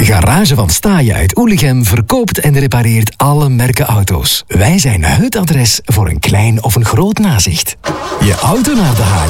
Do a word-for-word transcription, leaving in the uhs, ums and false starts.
Garage van Staaien uit Oelichem verkoopt en repareert alle merken auto's. Wij zijn het adres voor een klein of een groot nazicht. Je auto naar de haai